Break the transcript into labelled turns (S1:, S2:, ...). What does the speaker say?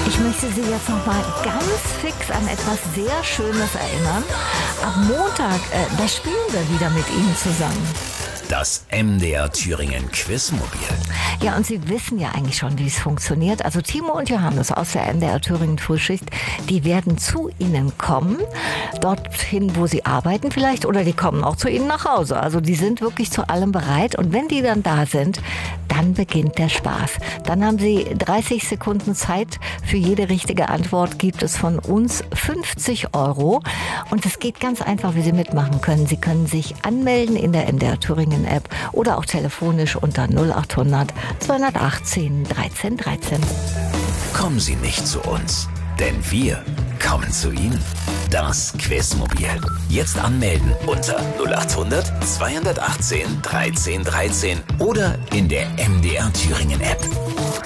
S1: Ich möchte Sie jetzt noch mal ganz fix an etwas sehr Schönes erinnern. Ab Montag, da spielen wir wieder mit Ihnen zusammen.
S2: Das MDR Thüringen Quizmobil.
S1: Ja, und Sie wissen ja eigentlich schon, wie es funktioniert. Also Timo und Johannes aus der MDR Thüringen Frühschicht, die werden zu Ihnen kommen, dorthin, wo Sie arbeiten vielleicht, oder die kommen auch zu Ihnen nach Hause. Also die sind wirklich zu allem bereit. Und wenn die dann da sind, dann beginnt der Spaß. Dann haben Sie 30 Sekunden Zeit. Für jede richtige Antwort gibt es von uns 50 €. Und es geht ganz einfach, wie Sie mitmachen können. Sie können sich anmelden in der MDR Thüringen App oder auch telefonisch unter 0800 218 13 13.
S2: Kommen Sie nicht zu uns, denn wir kommen zu Ihnen. Das Quizmobil. Jetzt anmelden unter 0800 218 13 13 oder in der MDR Thüringen App.